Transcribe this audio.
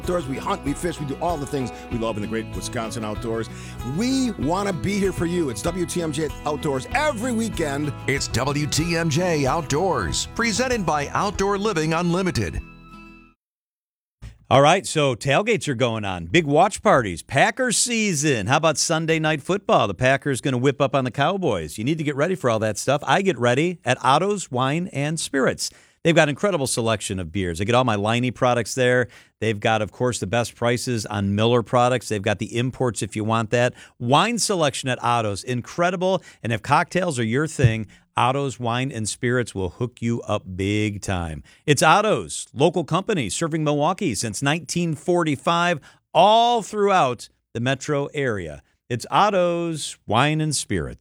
Outdoors, we hunt, we fish, we do all the things we love in the great Wisconsin outdoors. We want to be here for you. It's WTMJ Outdoors every weekend. It's WTMJ Outdoors, presented by Outdoor Living Unlimited. All right, so tailgates are going on. Big watch parties. Packers season. How about Sunday Night Football? The Packers going to whip up on the Cowboys. You need to get ready for all that stuff. I get ready at Otto's Wine and Spirits. They've got an incredible selection of beers. I get all my Leinie products there. They've got, of course, the best prices on Miller products. They've got the imports if you want that. Wine selection at Otto's, incredible. And if cocktails are your thing, Otto's Wine and Spirits will hook you up big time. It's Otto's, local company serving Milwaukee since 1945, all throughout the metro area. It's Otto's Wine and Spirits.